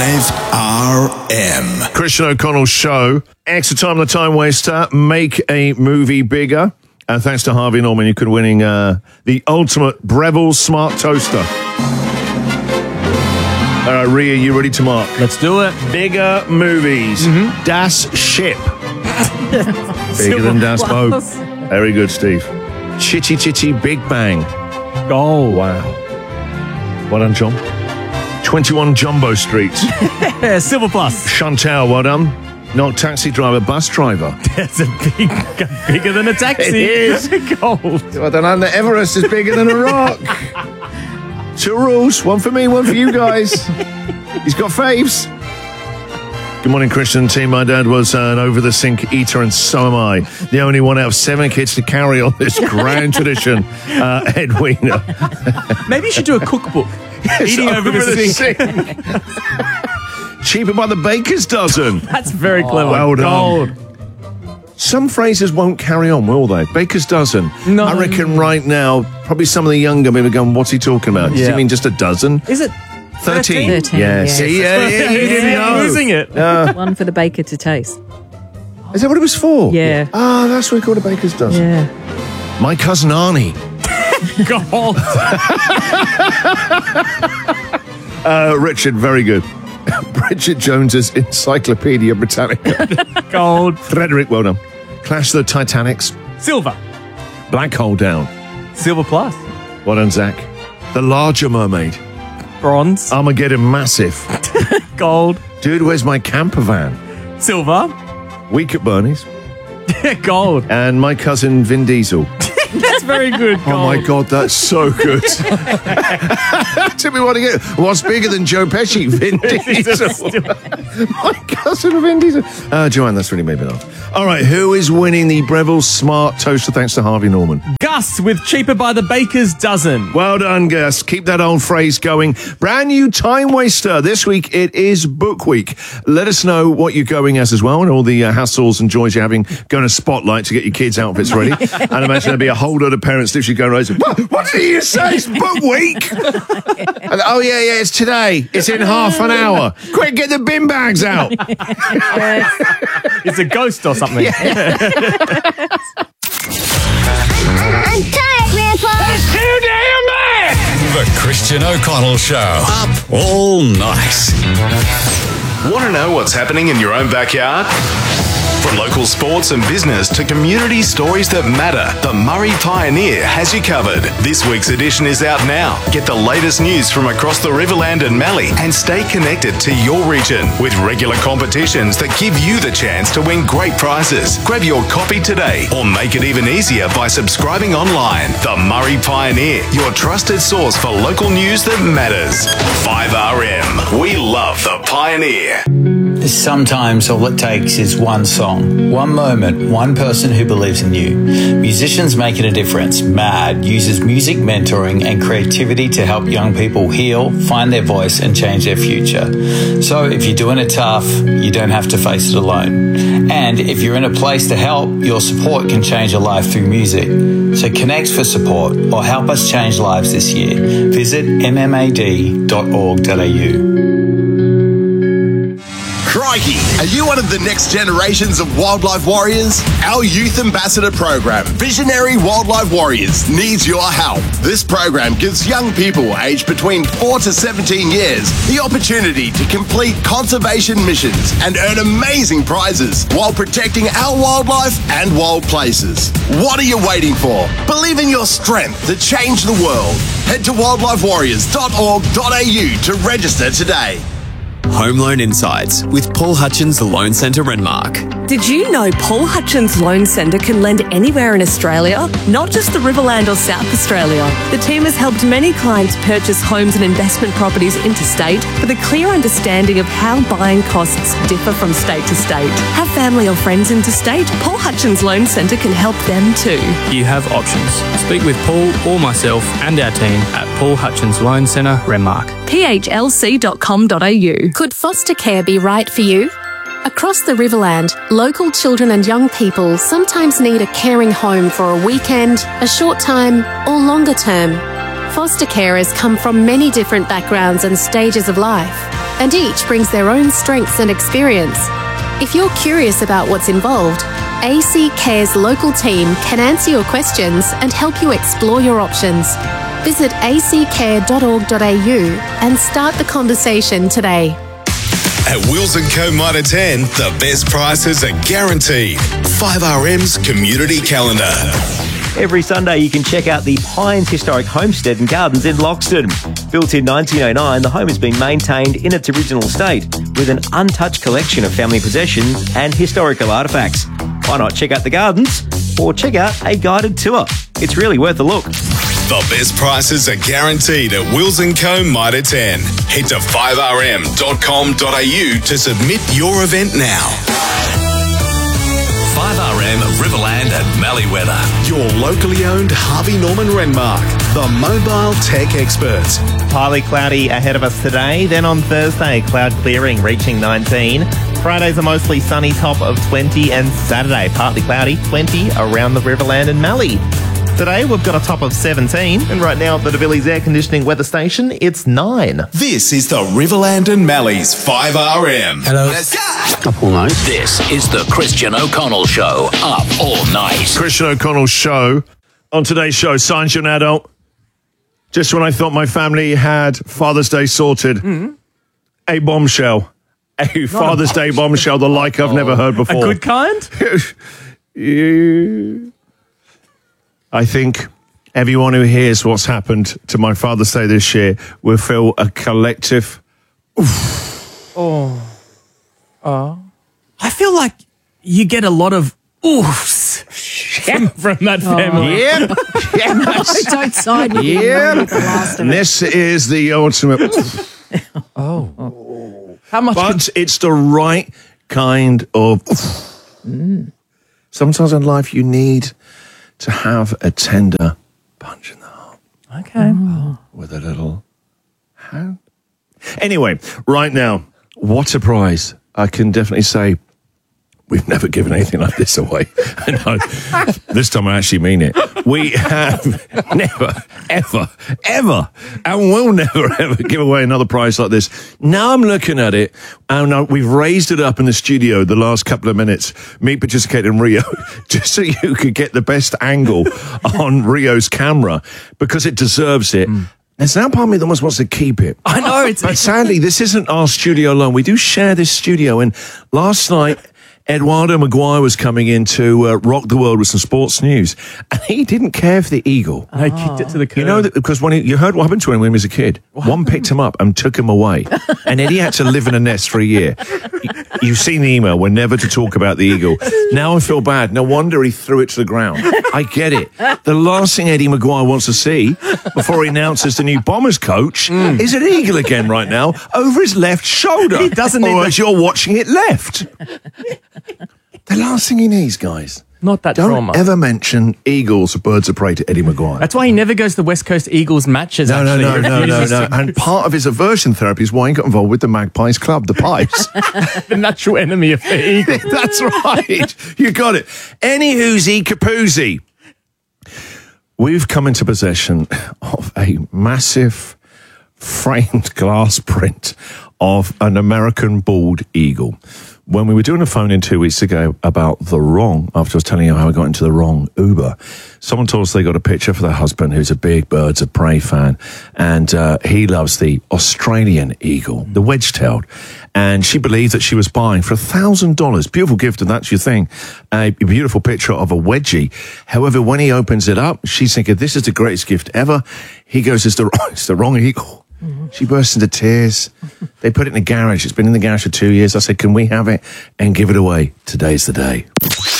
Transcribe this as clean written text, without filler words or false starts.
5RM. Christian O'Connell Show. Extra time on the Time Waster. Make a movie bigger. And thanks to Harvey Norman, you could winning the ultimate Breville Smart Toaster. All right, Rhea, you ready to mark? Let's do it. Bigger movies. Das Ship. Bigger than Das Boat. Very good, Steve. Chitty Chitty Big Bang. Goal. Wow. Well done, John. 21 Jumbo Streets. Silver Plus. Chantal, well done. Not taxi driver, bus driver. That's bigger than a taxi. It is. Gold. Well done, and the Everest is bigger than a rock. 2 rules, 1 for me, 1 for you guys. He's got faves. Good morning, Christian team. My dad was an over-the-sink eater, and so am I. The only one out of 7 kids to carry on this grand tradition, Edwina. Maybe you should do a cookbook. Eating over the sink. Cheaper by the baker's dozen. That's very clever. Well done. Gold. Some phrases won't carry on, will they? Baker's dozen. No. I reckon right now, probably some of the younger maybe going, what's he talking about? Does he mean just a dozen? Is it 13? 13, Yeah. yes. See, yeah, you didn't know. Losing it. One for the baker to taste. Is that what it was for? Yeah. Ah, that's what we call a baker's dozen. Yeah. My cousin Arnie. Gold. Richard, very good. Bridget Jones's Encyclopedia Britannica. Gold. Frederick, well done. Clash of the Titanics. Silver. Black Hole Down. Silver Plus. Well done, Zach. The Larger Mermaid. Bronze. Armageddon Massive. Gold. Dude, where's my camper van? Silver. Week at Bernie's. Gold. And My Cousin Vin Diesel. That's very good. Gold. Oh my God, that's so good. Took me one to get. What's bigger than Joe Pesci? Vin Diesel. My cousin Vin Diesel. Joanne, that's really made me laugh. All right, who is winning the Breville Smart Toaster thanks to Harvey Norman? Gus with Cheaper by the Baker's Dozen. Well done, Gus. Keep that old phrase going. Brand new Time Waster. This week it is Book Week. Let us know what you're going as well, and all the hassles and joys you're having going to Spotlight to get your kids' outfits ready. And I imagine there'll be a whole lot of parents literally going around and saying, what did you say? It's Book Week. And, oh, yeah, it's today. It's in half an hour. Quick, get the bin bags out. It's a ghost or something. I'm tired, Grandpa. It's too damn bad. The Christian O'Connell Show. Up all night. Want to know what's happening in your own backyard? From local sports and business to community stories that matter, the Murray Pioneer has you covered. This week's edition is out now. Get the latest news from across the Riverland and Mallee and stay connected to your region with regular competitions that give you the chance to win great prizes. Grab your copy today or make it even easier by subscribing online. The Murray Pioneer, your trusted source for local news that matters. 5RM. We love the Pioneer. Sometimes all it takes is one song, one moment, one person who believes in you. Musicians Making a Difference, MAD, uses music mentoring and creativity to help young people heal, find their voice and change their future. So if you're doing it tough, you don't have to face it alone. And if you're in a place to help, your support can change your life through music. So connect for support or help us change lives this year. Visit mmad.org.au. Crikey! Are you one of the next generations of wildlife warriors? Our Youth Ambassador program, Visionary Wildlife Warriors, needs your help. This program gives young people aged between 4 to 17 years the opportunity to complete conservation missions and earn amazing prizes while protecting our wildlife and wild places. What are you waiting for? Believe in your strength to change the world. Head to wildlifewarriors.org.au to register today. Home Loan Insights with Paul Hutchins Loan Centre Renmark. Did you know Paul Hutchins Loan Centre can lend anywhere in Australia, not just the Riverland or South Australia? The team has helped many clients purchase homes and investment properties interstate with a clear understanding of how buying costs differ from state to state. Have family or friends interstate? Paul Hutchins Loan Centre can help them too. You have options. Speak with Paul or myself and our team at Paul Hutchins Loan Centre Renmark. phlc.com.au. Could foster care be right for you? Across the Riverland, local children and young people sometimes need a caring home for a weekend, a short time, or longer term. Foster carers come from many different backgrounds and stages of life. and each brings their own strengths and experience. If you're curious about what's involved, AC Care's local team can answer your questions and help you explore your options. Visit accare.org.au and start the conversation today. At Wills & Co Mitre 10, the best prices are guaranteed. 5RM's Community Calendar. Every Sunday you can check out the Pines Historic Homestead and Gardens in Loxton. Built in 1909, the home has been maintained in its original state with an untouched collection of family possessions and historical artefacts. Why not check out the gardens or check out a guided tour? It's really worth a look. The best prices are guaranteed at Wills & Co Mitre 10. Head to 5rm.com.au to submit your event now. 5RM Riverland and Malleeweather. Your locally owned Harvey Norman Renmark, the mobile tech experts. Partly cloudy ahead of us today. Then on Thursday, cloud clearing reaching 19. Friday's a mostly sunny top of 20, and Saturday, partly cloudy, 20 around the Riverland and Mallee. Today, we've got a top of 17, and right now at the DeVillies Air Conditioning Weather Station, it's 9. This is the Riverland and Mallee's 5RM. Hello. Let's go! Up all night. This is the Christian O'Connell Show. Up all night. Christian O'Connell Show. On today's show, Science Young Adult. Just when I thought my family had Father's Day sorted, a bombshell. A Father's Day bombshell, the like I've never heard before. A good kind? I think everyone who hears what's happened to my Father's Day this year will feel a collective oof. I feel like you get a lot of oofs from that family. Yep. Don't side with Yep. the last of it. This is the ultimate. How much? But it's the right kind of. Sometimes in life you need to have a tender punch in the heart. Okay. With a little hand. Anyway, right now, what a prize. I can definitely say we've never given anything like this away. No, this time I actually mean it. We have never, ever, and will never, ever give away another prize like this. Now I'm looking at it, and we've raised it up in the studio the last couple of minutes, me, Patricia, Kate, and Rio, just so you could get the best angle on Rio's camera, because it deserves it. There's now part of me that almost wants to keep it. I know. But sadly, this isn't our studio alone. We do share this studio, and last night, Eduardo Maguire was coming in to rock the world with some sports news, and he didn't care for the eagle. I kicked it to the curb. You know, because when you heard what happened to him when he was a kid. One picked him up and took him away, and then he had to live in a nest for a year. You've seen the email. We're never to talk about the eagle. Now I feel bad. No wonder he threw it to the ground. I get it. The last thing Eddie Maguire wants to see before he announces the new Bombers coach is an eagle again right now over his left shoulder. He doesn't need or as you're watching it left. The last thing he needs, guys. Not that Don't trauma. ever mention eagles or birds of prey to Eddie Maguire. That's why he never goes to the West Coast Eagles matches. No. He refuses to. And part of his aversion therapy is why he got involved with the Magpies Club, the Pies. The natural enemy of the eagle. That's right. You got it. Anywhoozy capoozy. We've come into possession of a massive framed glass print of an American bald eagle. When we were doing a phone in 2 weeks ago about the wrong, after I was telling you how I got into the wrong Uber, someone told us they got a picture for their husband who's a big Birds of Prey fan, and he loves the Australian eagle, the wedge-tailed, and she believed that she was buying for $1,000. Beautiful gift, and that's your thing. A beautiful picture of a wedgie. However, when he opens it up, she's thinking, this is the greatest gift ever. He goes, it's the wrong eagle. She burst into tears. They put it in the garage. It's been in the garage for 2 years. I said, can we have it and give it away? Today's the day.